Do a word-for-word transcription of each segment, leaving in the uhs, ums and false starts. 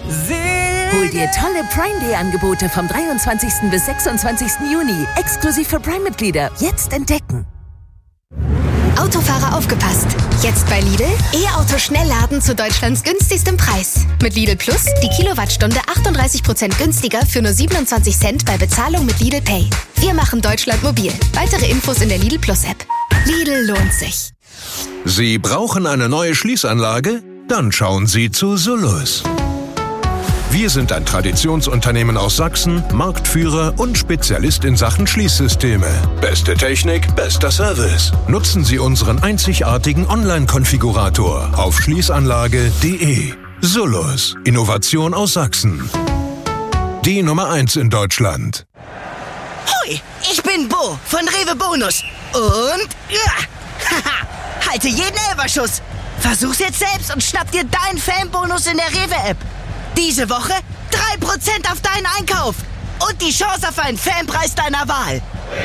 Hol dir tolle Prime Day Angebote vom dreiundzwanzigsten bis sechsundzwanzigsten Juni. Exklusiv für Prime-Mitglieder. Jetzt entdecken. Autofahrer aufgepasst! Jetzt bei Lidl E-Auto-Schnellladen zu Deutschlands günstigstem Preis. Mit Lidl Plus die Kilowattstunde achtunddreißig Prozent günstiger für nur siebenundzwanzig Cent bei Bezahlung mit Lidl Pay. Wir machen Deutschland mobil. Weitere Infos in der Lidl Plus App. Lidl lohnt sich. Sie brauchen eine neue Schließanlage? Dann schauen Sie zu Sullus. Wir sind ein Traditionsunternehmen aus Sachsen, Marktführer und Spezialist in Sachen Schließsysteme. Beste Technik, bester Service. Nutzen Sie unseren einzigartigen Online-Konfigurator auf schließanlage punkt de. Sullus, Innovation aus Sachsen. Die Nummer eins in Deutschland. Hoi, ich bin Bo von Rewe Bonus. Und ja, haha, halte jeden Elferschuss. Versuch's jetzt selbst und schnapp dir deinen Fanbonus in der Rewe-App. Diese Woche drei Prozent auf deinen Einkauf und die Chance auf einen Fanpreis deiner Wahl.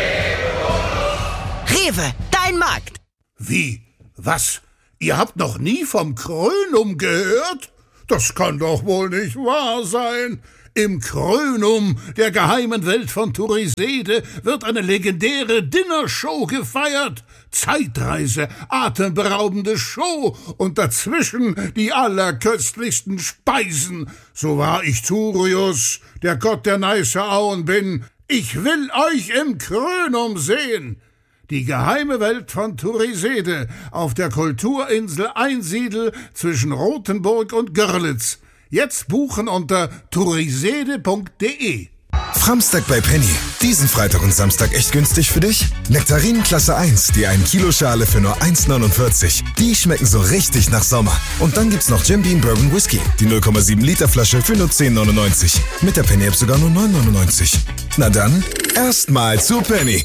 Rewe, dein Markt. Wie? Was? Ihr habt noch nie vom Krönum gehört? Das kann doch wohl nicht wahr sein. Im Krönum, der geheimen Welt von Turisede, wird eine legendäre Dinnershow gefeiert. Zeitreise, atemberaubende Show und dazwischen die allerköstlichsten Speisen. So wahr ich Turius, der Gott der Neiße Auen bin, ich will euch im Krönum sehen. Die geheime Welt von Turisede auf der Kulturinsel Einsiedel zwischen Rothenburg und Görlitz. Jetzt buchen unter turisede punkt de. Framstag bei Penny. Diesen Freitag und Samstag echt günstig für dich? Nektarinen Klasse eins, die ein Kilo Schale für nur eins neunundvierzig. Die schmecken so richtig nach Sommer. Und dann gibt's noch Jim Beam Bourbon Whisky, die null Komma sieben Liter Flasche für nur zehn neunundneunzig. Mit der Penny App sogar nur neun neunundneunzig. Na dann, erstmal zu Penny.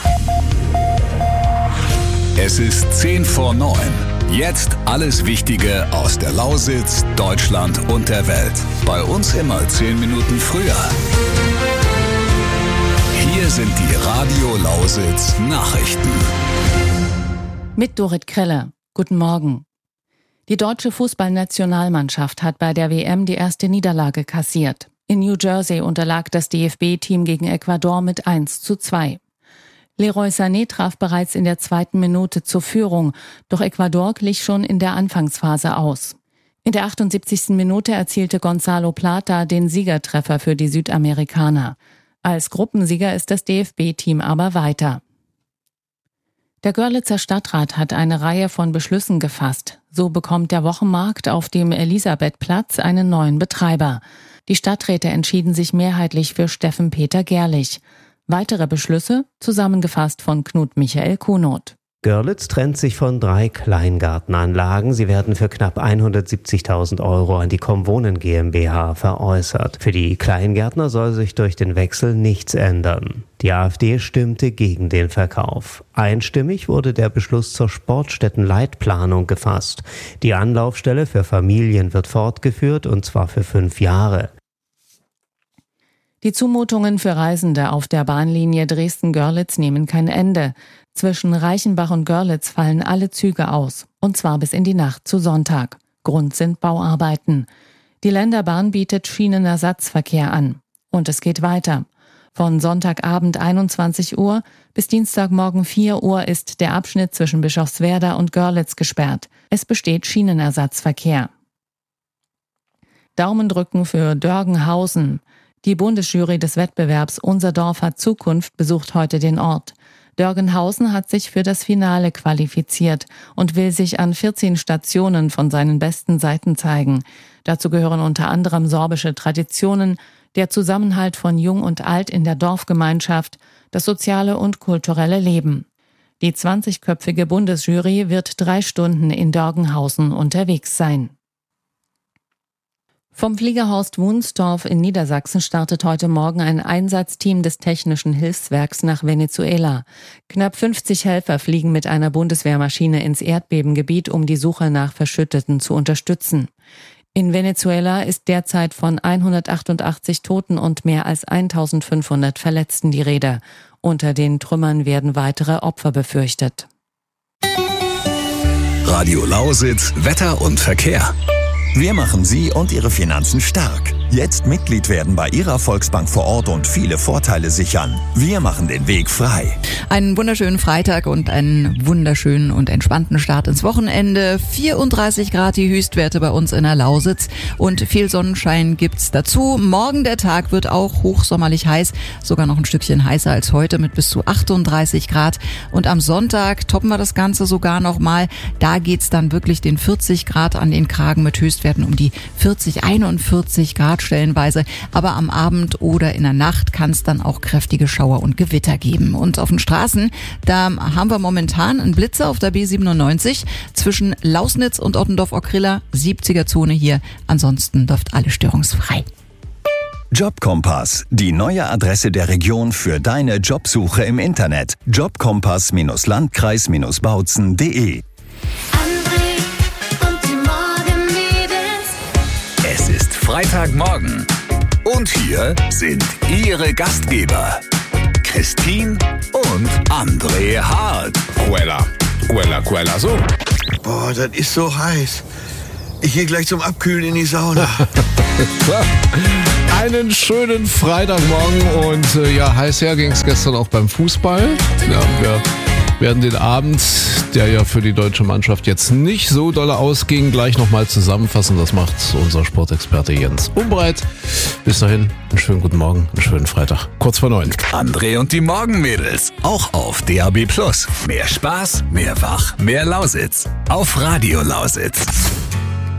Es ist zehn vor neun. Jetzt alles Wichtige aus der Lausitz, Deutschland und der Welt. Bei uns immer zehn Minuten früher. Hier sind die Radio Lausitz Nachrichten. Mit Dorit Kreller. Guten Morgen. Die deutsche Fußballnationalmannschaft hat bei der W M die erste Niederlage kassiert. In New Jersey unterlag das D F B-Team gegen Ecuador mit eins zu zwei. Leroy Sané traf bereits in der zweiten Minute zur Führung, doch Ecuador glich schon in der Anfangsphase aus. In der achtundsiebzigsten Minute erzielte Gonzalo Plata den Siegertreffer für die Südamerikaner. Als Gruppensieger ist das D F B-Team aber weiter. Der Görlitzer Stadtrat hat eine Reihe von Beschlüssen gefasst. So bekommt der Wochenmarkt auf dem Elisabethplatz einen neuen Betreiber. Die Stadträte entschieden sich mehrheitlich für Steffen Peter Gerlich. Weitere Beschlüsse, zusammengefasst von Knut Michael Kunoth. Görlitz trennt sich von drei Kleingartenanlagen. Sie werden für knapp hundertsiebzigtausend Euro an die Comwohnen GmbH veräußert. Für die Kleingärtner soll sich durch den Wechsel nichts ändern. Die AfD stimmte gegen den Verkauf. Einstimmig wurde der Beschluss zur Sportstättenleitplanung gefasst. Die Anlaufstelle für Familien wird fortgeführt, und zwar für fünf Jahre. Die Zumutungen für Reisende auf der Bahnlinie Dresden-Görlitz nehmen kein Ende. Zwischen Reichenbach und Görlitz fallen alle Züge aus, und zwar bis in die Nacht zu Sonntag. Grund sind Bauarbeiten. Die Länderbahn bietet Schienenersatzverkehr an. Und es geht weiter. Von Sonntagabend einundzwanzig Uhr bis Dienstagmorgen vier Uhr ist der Abschnitt zwischen Bischofswerda und Görlitz gesperrt. Es besteht Schienenersatzverkehr. Daumen drücken für Dörgenhausen. Die Bundesjury des Wettbewerbs Unser Dorf hat Zukunft besucht heute den Ort. Dörgenhausen hat sich für das Finale qualifiziert und will sich an vierzehn Stationen von seinen besten Seiten zeigen. Dazu gehören unter anderem sorbische Traditionen, der Zusammenhalt von Jung und Alt in der Dorfgemeinschaft, das soziale und kulturelle Leben. Die zwanzigköpfige Bundesjury wird drei Stunden in Dörgenhausen unterwegs sein. Vom Fliegerhorst Wunstorf in Niedersachsen startet heute Morgen ein Einsatzteam des Technischen Hilfswerks nach Venezuela. Knapp fünfzig Helfer fliegen mit einer Bundeswehrmaschine ins Erdbebengebiet, um die Suche nach Verschütteten zu unterstützen. In Venezuela ist derzeit von hundertachtundachtzig Toten und mehr als eintausendfünfhundert Verletzten die Rede. Unter den Trümmern werden weitere Opfer befürchtet. Radio Lausitz, Wetter und Verkehr. Wir machen Sie und Ihre Finanzen stark. Jetzt Mitglied werden bei Ihrer Volksbank vor Ort und viele Vorteile sichern. Wir machen den Weg frei. Einen wunderschönen Freitag und einen wunderschönen und entspannten Start ins Wochenende. vierunddreißig Grad die Höchstwerte bei uns in der Lausitz und viel Sonnenschein gibt's dazu. Morgen der Tag wird auch hochsommerlich heiß, sogar noch ein Stückchen heißer als heute mit bis zu achtunddreißig Grad. Und am Sonntag toppen wir das Ganze sogar noch mal. Da geht's dann wirklich den vierzig Grad an den Kragen mit Höchstwerten um die vierzig, einundvierzig Grad stellenweise. Aber am Abend oder in der Nacht kann es dann auch kräftige Schauer und Gewitter geben. Und auf den Straßen, da haben wir momentan einen Blitzer auf der B siebenundneunzig zwischen Lausnitz und Ottendorf-Ockrilla, siebziger Zone hier. Ansonsten läuft alles störungsfrei. Jobkompass, die neue Adresse der Region für deine Jobsuche im Internet. jobkompass Landkreis Bautzen punkt de. Es ist Freitagmorgen und hier sind Ihre Gastgeber Christine und André Hart. Quella, Quella, Quella, so. Boah, das ist so heiß. Ich gehe gleich zum Abkühlen in die Sauna. Einen schönen Freitagmorgen und äh, ja, heiß her ging es gestern auch beim Fußball. Ja, wir werden den Abend, der ja für die deutsche Mannschaft jetzt nicht so dolle ausging, gleich nochmal zusammenfassen. Das macht unser Sportexperte Jens Umbreit. Bis dahin, einen schönen guten Morgen, einen schönen Freitag. Kurz vor neun. André und die Morgenmädels, auch auf D A B Plus. Mehr Spaß, mehr Wach, mehr Lausitz. Auf Radio Lausitz.